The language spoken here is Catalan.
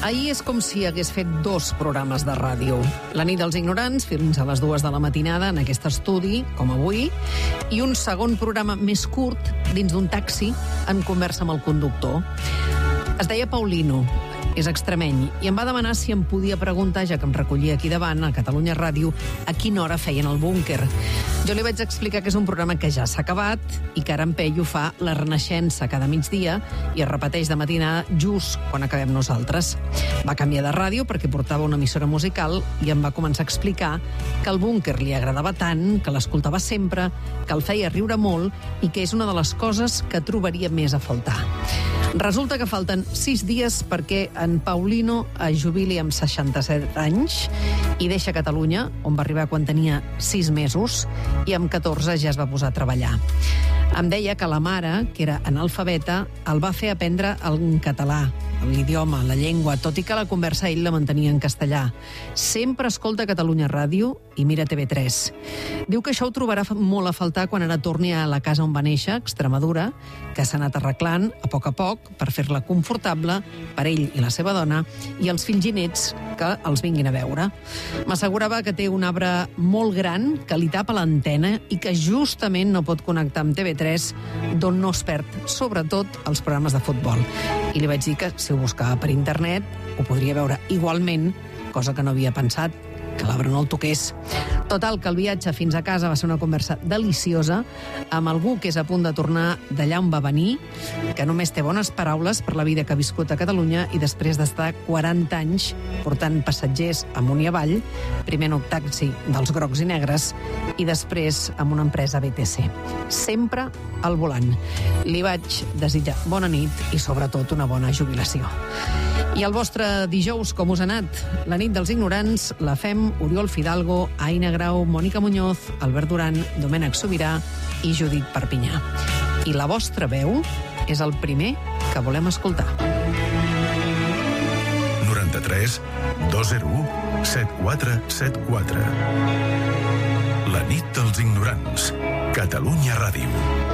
Ahir és com si hagués fet 2 programes de ràdio. La nit dels ignorants, fins a les 2 de la matinada, en aquest estudi, com avui, i un segon programa més curt, dins d'un taxi, en conversa amb el conductor. Es deia Paulino, és extremeny, i em va demanar si em podia preguntar, ja que em recollia aquí davant, a Catalunya Ràdio, a quina hora feien el búnquer. Jo li vaig explicar que és un programa que ja s'ha acabat i que ara en Peyu fa la Renaixença cada migdia i es repeteix de matinada just quan acabem nosaltres. Va canviar de ràdio perquè portava una emissora musical i em va començar a explicar que el búnquer li agradava tant, que l'escoltava sempre, que el feia riure molt i que és una de les coses que trobaria més a faltar. Resulta que falten 6 dies perquè en Paulino es jubili amb 67 anys i deixa Catalunya, on va arribar quan tenia 6 mesos, i amb 14 ja es va posar a treballar. Em deia que la mare, que era analfabeta, el va fer aprendre en català, l'idioma, la llengua, tot i que la conversa ell la mantenia en castellà. Sempre escolta Catalunya Ràdio i mira TV3. Diu que això ho trobarà molt a faltar quan ara torni a la casa on va néixer, Extremadura, que s'ha anat arreglant a poc per fer-la confortable per ell i la seva dona i els fills i nets que els vinguin a veure. M'assegurava que té un arbre molt gran que li tapa l'antena i que justament no pot connectar amb TV3, d'on no es perd, sobretot, els programes de futbol. I li vaig dir que si ho buscava per internet ho podria veure igualment, cosa que no havia pensat, que l'arbre no el toqués. Total, que el viatge fins a casa va ser una conversa deliciosa amb algú que és a punt de tornar d'allà on va venir, que només té bones paraules per la vida que ha viscut a Catalunya i després d'estar 40 anys portant passatgers amunt i avall, primer en un taxi dels grocs i negres i després amb una empresa BTC. Sempre al volant. Li vaig desitjar bona nit i sobretot una bona jubilació. I el vostre dijous, com us ha anat? La nit dels ignorants la fem Oriol Fidalgo, Aina Grau, Mònica Muñoz, Albert Duran, Domènec Sobirà i Judit Perpinyà. I la vostra veu és el primer que volem escoltar. 93 201 7474. La nit dels ignorants. Catalunya Ràdio.